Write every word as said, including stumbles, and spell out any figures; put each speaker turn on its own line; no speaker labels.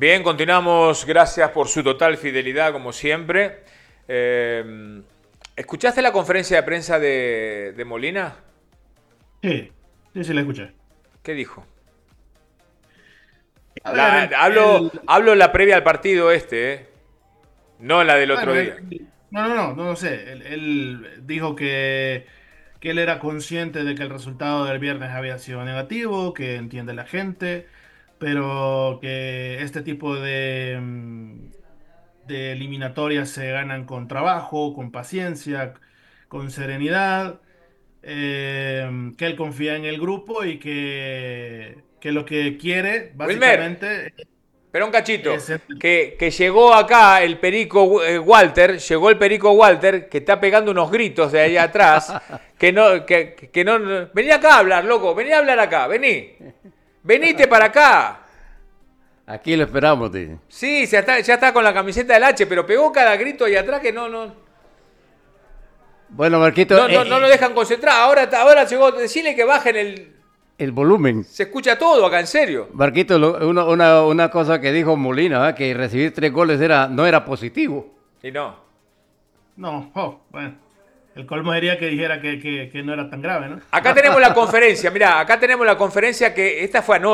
Bien, continuamos. Gracias por su total fidelidad, como siempre. Eh, ¿Escuchaste la conferencia de prensa de, de Molina?
Sí, sí, sí, la escuché.
¿Qué dijo?
A ver,
La,
el,
hablo,
el-
hablo la previa al partido este, ¿eh? No la del otro
bueno,
día.
él- no, no, no, no lo sé. Él, él dijo que, que él era consciente de que el resultado del viernes había sido negativo, que entiende la gente, pero que este tipo de, mm, de eliminatorias se ganan con trabajo, con paciencia, con serenidad, eh, que él confía en el grupo y que, que lo que quiere
Wilmer,
básicamente
espera un cachito.
es ser.
Que, que llegó acá el perico eh, Walter, llegó el perico Walter, que está pegando unos gritos de allá atrás, que no, que, que no, no- vení acá a hablar, loco, vení a hablar acá, vení, venite para acá.
Aquí lo esperamos, dice.
Sí, ya está, ya está con la camiseta del H, pero pegó cada grito ahí atrás que no, no,
Bueno, Marquito,
no, no, no lo
eh, eh,
dejan concentrar. Ahora, ahora llegó, decirle que bajen el,
el volumen.
se escucha todo acá, en serio.
Marquito, lo- una, una, una cosa que dijo Molina, ¿verdad? Que recibir tres goles era, no era positivo.
Y no.
No, oh, bueno. El colmo sería que dijera que, que, que no era tan grave, ¿no?
Acá tenemos la conferencia, mirá, acá tenemos la conferencia que esta fue anoche.